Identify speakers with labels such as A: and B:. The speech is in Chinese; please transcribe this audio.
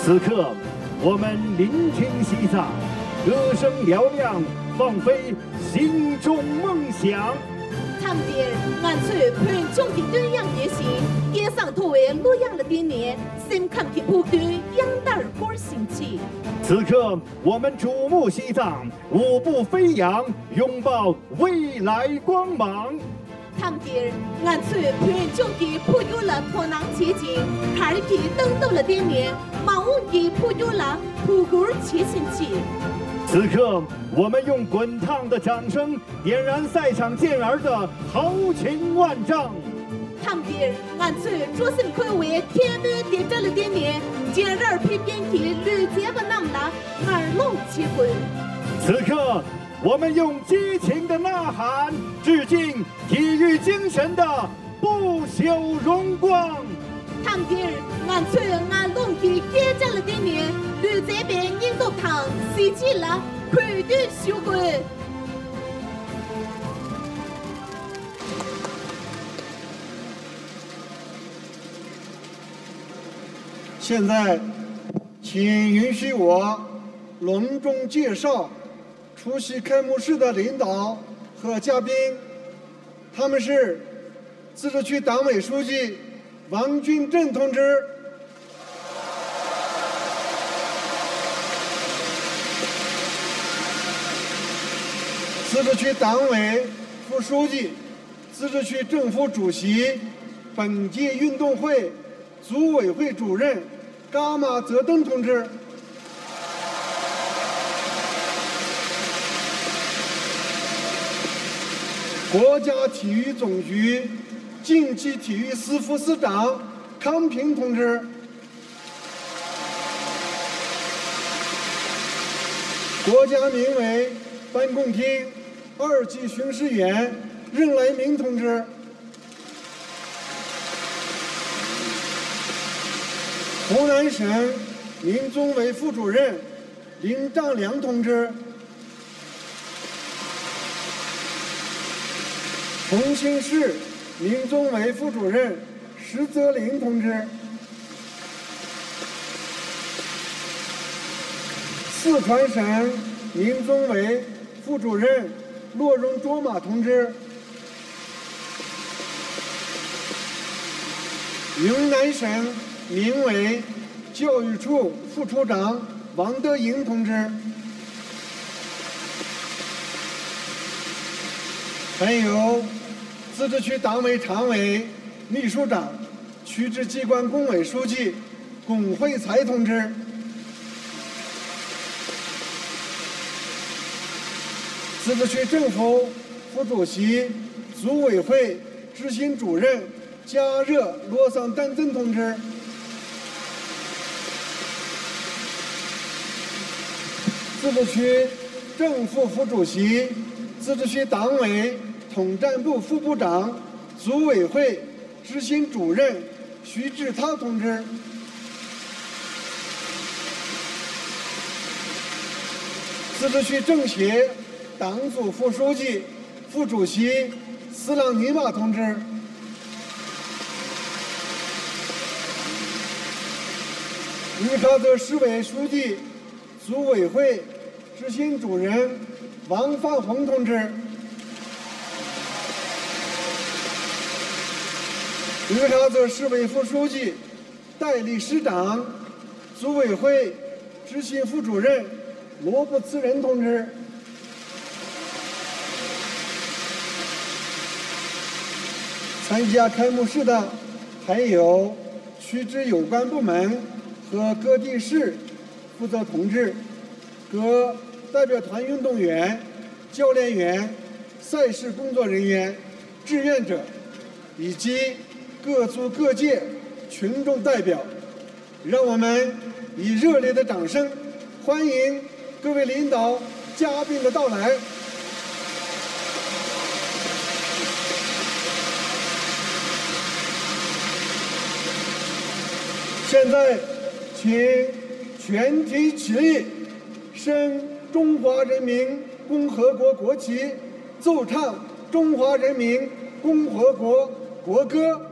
A: 此刻，我们聆听西藏，歌声嘹亮，放飞心中梦想。
B: 他们的俺去盘中的对样也行，也上头为洛阳的点年，心看的部队养大儿歌兴起。
A: 此刻，我们瞩目西藏，舞步飞扬，拥抱未来光芒。
B: 他们的俺去盘中的铺有了托囊前进，开辟登到了点年，满屋的铺有了铺歌前行起。
A: 此刻，我们用滚烫的掌声点燃赛场健儿的豪情万丈。
B: 他们的俺去主心快为天门点着了点年，健儿偏偏的绿结不能了，耳聋结婚。
A: 此刻，我们用激情的呐喊，致敬体育精神的不朽荣光。
B: 他们的俺去俺弄的点着了点年，绿这边印度堂洗起了快乐修归。
C: 现在，请允许我隆重介绍出席开幕式的领导和嘉宾，他们是自治区党委书记王军正同志，自治区党委副书记、自治区政府主席、本届运动会组委会主任噶玛泽登同志，国家体育总局竞技体育司副司长康平同志，国家民委办公厅2级巡视员任来明同志，湖南省民综委副主任林丈良同志，重庆市民综委副主任石泽林同志，四川省民综委副主任骆荣卓玛同志，云南省民委教育处副处长王德英同志，还有自治区党委常委、秘书长、区直机关工委书记龚惠才同志，自治区政府副主席、组委会执行主任加热罗桑丹增同志，自治区正副副主席、自治区党委统战部副部长、组委会执行主任徐志涛同志，自治区政协党组副书记、副主席斯朗尼玛同志，日喀则市委书记、组委会执行主任王发红同志，日喀则市委副书记、代理市长、组委会执行副主任罗布茨仁同志，参加开幕式的还有区直有关部门和各地市负责同志、各代表团运动员、教练员、赛事工作人员、志愿者以及各族各界群众代表，让我们以热烈的掌声欢迎各位领导、嘉宾的到来。现在，请全体起立，升中华人民共和国国旗，奏唱中华人民共和国国歌。